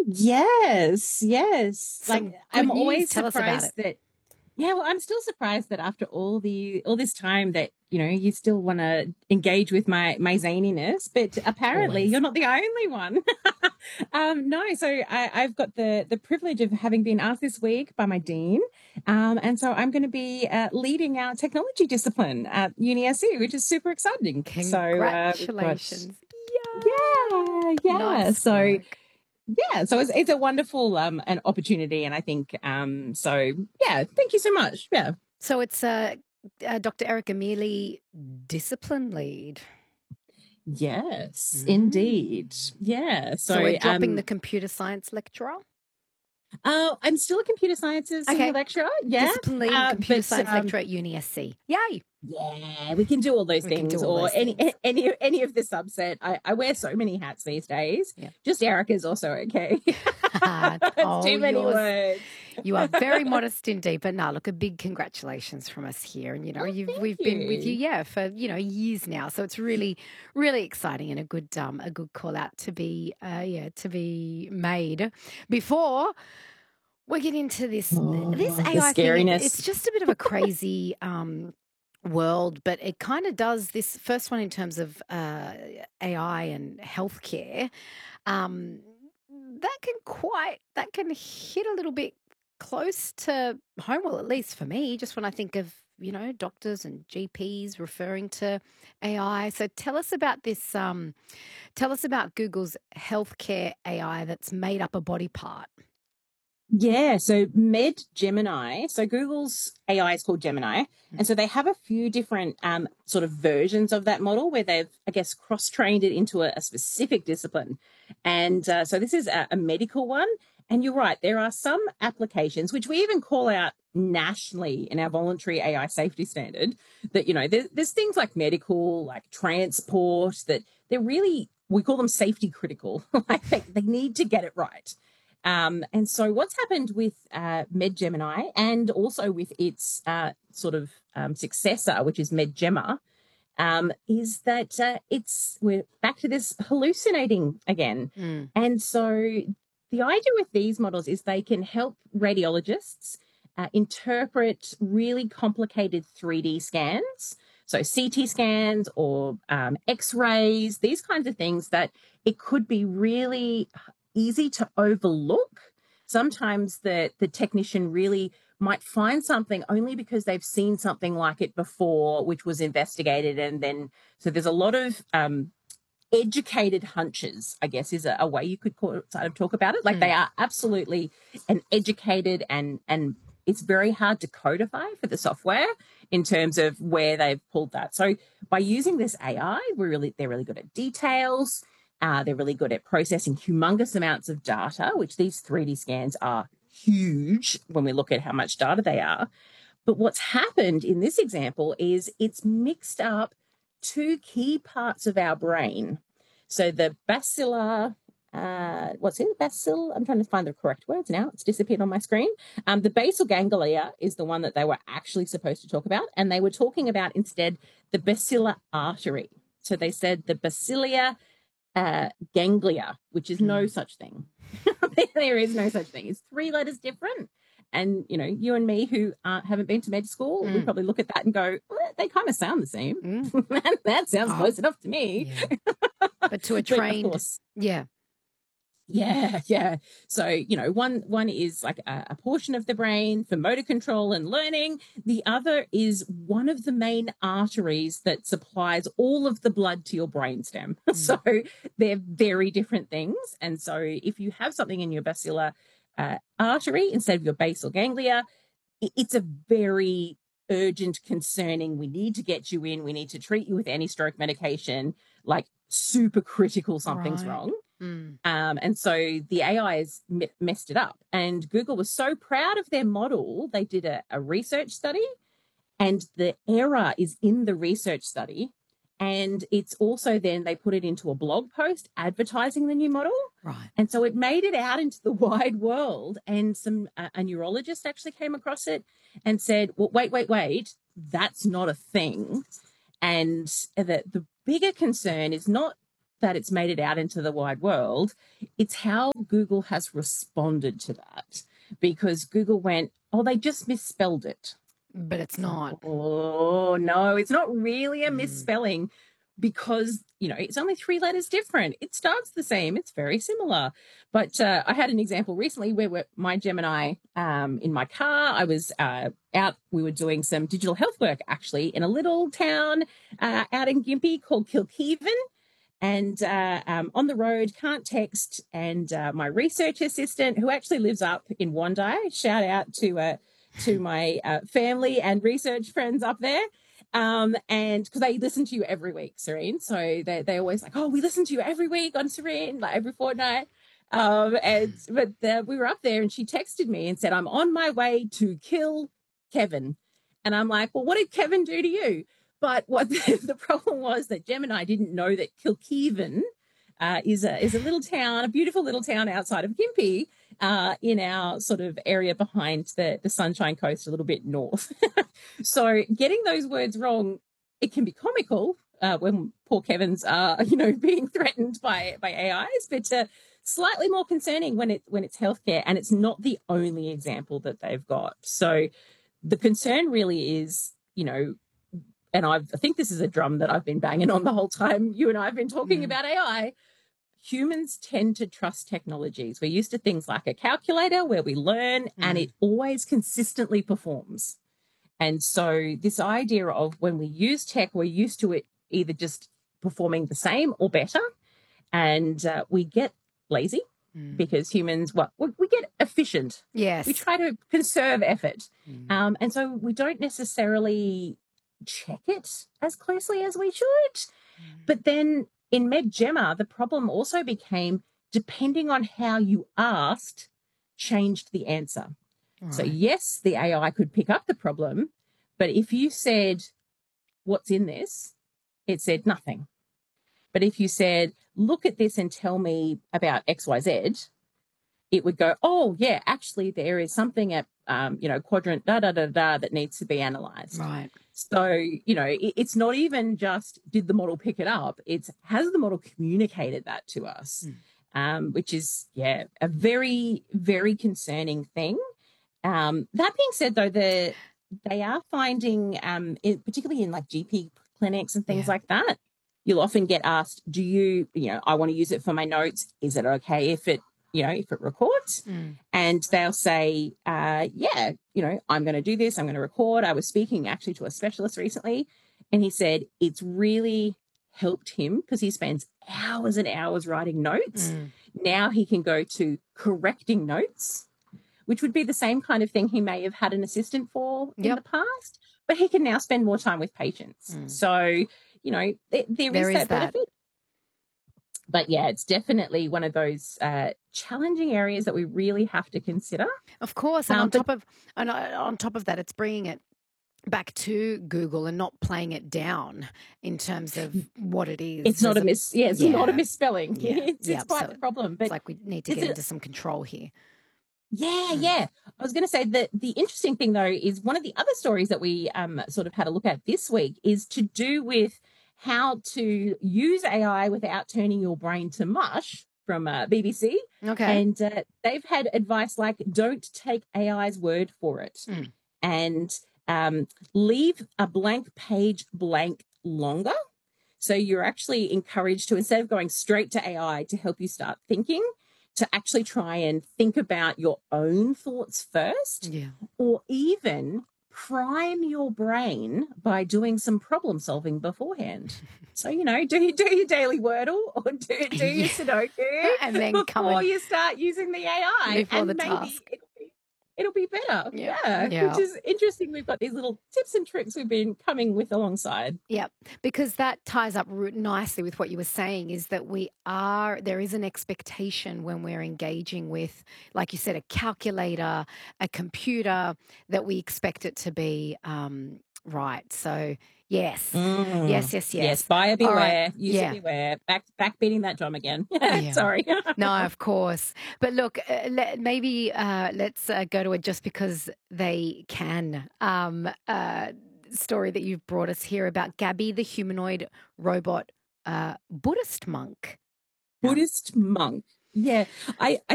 Yes, yes. Some Like good I'm news. always Tell us about surprised it. that yeah, well, I'm still surprised that after all this time that, you still want to engage with my zaniness, but apparently Always. you're not the only one. No, so I've got the privilege of having been asked this week by my dean. And so I'm going to be leading our technology discipline at UniSC, which is super exciting. So we've got, Congratulations. yeah, Yeah. yeah. Nice So work. yeah, so it's a wonderful an opportunity, and I think so yeah, thank you so much. Yeah. So it's Dr. Erica Mealy, discipline lead. Yes, indeed. Mm. Yeah. So we're So dropping the computer science lecturer. I'm still a computer sciences senior Okay. lecturer. Yeah. Discipline lead and computer But science lecturer at UniSC. Yay. yeah, we can do all those We can do things, all or those things. any of the subset. I wear so many hats these days. Yeah. Just Erica's also okay. It's Oh, too many yours. words. You are very modest indeed, but now look, a big congratulations from us here. And Oh, thank we've been with you, you. yeah, for years now. So it's really, really exciting and a good call out to be to be made. Before we get into this Oh, the AI thing, it's scariness. just a bit of a crazy world, but it kind of does this first one in terms of AI and healthcare. Um, that can hit a little bit close to home. Well, at least for me, just when I think of doctors and GPs referring to AI. So tell us about this. Tell us about Google's healthcare AI that's made up a body part. Yeah, so Med Gemini. So Google's AI is called Gemini. And so they have a few different sort of versions of that model where they've, I guess, cross-trained it into a specific discipline. And so this is a medical one. And you're right, there are some applications, which we even call out nationally in our voluntary AI safety standard, that, there's things like medical, like transport, that they're really, we call them safety critical. Like they need to get it right. And so what's happened with MedGemini and also with its sort of successor, which is MedGemma, is that we're back to this hallucinating again. Mm. And so the idea with these models is they can help radiologists interpret really complicated 3D scans. So CT scans or X-rays, these kinds of things that it could be really easy to overlook. Sometimes the technician really might find something only because they've seen something like it before, which was investigated. And then, so there's a lot of educated hunches, I guess, is a way you could talk about it. Like they are absolutely an educated and it's very hard to codify for the software in terms of where they've pulled that. So by using this AI, they're really good at details. They're really good at processing humongous amounts of data, which these 3D scans are huge when we look at how much data they are. But what's happened in this example is it's mixed up two key parts of our brain. So the basilar, I'm trying to find the correct words now. It's disappeared on my screen. The basal ganglia is the one that they were actually supposed to talk about. And they were talking about instead the basilar artery. So they said the basilar ganglia, which is no such thing. There is no such thing. It's 3 letters different. And, you and me who haven't been to med school, we probably look at that and go, well, they kind of sound the same. That sounds close enough to me. Yeah. But to a trained, of course, yeah. Yeah. So, one is like a portion of the brain for motor control and learning. The other is one of the main arteries that supplies all of the blood to your brainstem. So they're very different things. And so if you have something in your basilar artery instead of your basal ganglia, it's a very urgent, concerning, we need to get you in, we need to treat you with anti-stroke medication, like super critical, something's wrong. And so the AI has messed it up. And Google was so proud of their model, they did a research study, and the error is in the research study. And it's also then they put it into a blog post advertising the new model. Right. And so it made it out into the wide world. And a neurologist actually came across it and said, well, wait, that's not a thing. And the bigger concern is not that it's made it out into the wide world. It's how Google has responded to that, because Google went, oh, they just misspelled it. But it's not. Oh, no, it's not really a misspelling, because, it's only 3 letters different. It starts the same. It's very similar. But I had an example recently where my Gemini, in my car, I was out, we were doing some digital health work, actually, in a little town out in Gympie called Kilkeven. And on the road, can't text. And my research assistant, who actually lives up in Wandai, shout out to my family and research friends up there. And because they listen to you every week, Serene. So they always like, oh, we listen to you every week on Serene, like every fortnight. But we were up there, and she texted me and said, I'm on my way to kill Kevin. And I'm like, well, what did Kevin do to you? But what the problem was that Gemini didn't know that Kilkeven is a little town, a beautiful little town outside of Gympie, in our sort of area behind the Sunshine Coast, a little bit north. So getting those words wrong, it can be comical when poor Kevin's being threatened by AIs, but slightly more concerning when it's healthcare, and it's not the only example that they've got. So the concern really is, and I think this is a drum that I've been banging on the whole time you and I have been talking about AI. Humans tend to trust technologies. We're used to things like a calculator where we learn and it always consistently performs. And so this idea of when we use tech, we're used to it either just performing the same or better. And we get lazy because humans, we get efficient. Yes. We try to conserve effort. And so we don't necessarily check it as closely as we should. But then in MedGemma, the problem also became, depending on how you asked, changed the answer. Right. So yes, the AI could pick up the problem, but if you said, what's in this? It said nothing. But if you said, look at this and tell me about XYZ, it would go, oh, yeah, actually there is something at, quadrant that needs to be analyzed. Right. So, it's not even just did the model pick it up, it's has the model communicated that to us, which is, a very, very concerning thing. That being said, though, they are finding, particularly in like GP clinics and things like that, you'll often get asked, do you, I want to use it for my notes. Is it okay if it records? And they'll say, I'm going to do this. I'm going to record. I was speaking actually to a specialist recently, and he said it's really helped him because he spends hours and hours writing notes. Now he can go to correcting notes, which would be the same kind of thing he may have had an assistant for in the past, but he can now spend more time with patients. So, there is that benefit. But yeah, it's definitely one of those challenging areas that we really have to consider. Of course, and on top of that, it's bringing it back to Google and not playing it down in terms of what it is. It's not not a misspelling. It's quite the problem. But it's like we need to get into some control here. Yeah. I was going to say that the interesting thing, though, is one of the other stories that we sort of had a look at this week is to do with how to use AI without turning your brain to mush from BBC. Okay. And they've had advice like, don't take AI's word for it. And leave a blank page blank longer. So you're actually encouraged to, instead of going straight to AI to help you start thinking, to actually try and think about your own thoughts first, or even prime your brain by doing some problem solving beforehand. So, do your daily Wordle or do your Sudoku and then before you start using the AI. Before and the maybe task. It'll be better. Yeah. Which is interesting. We've got these little tips and tricks we've been coming with alongside. Yeah, because that ties up nicely with what you were saying, is that there is an expectation when we're engaging with, like you said, a calculator, a computer, that we expect it to be right. So yes. Yes. Buyer beware, user beware. Back beating that drum again. Sorry. No, of course. But look, maybe let's go to it just because they can. Story that you've brought us here about Gabby, the humanoid robot Buddhist monk. Buddhist monk. Yeah, I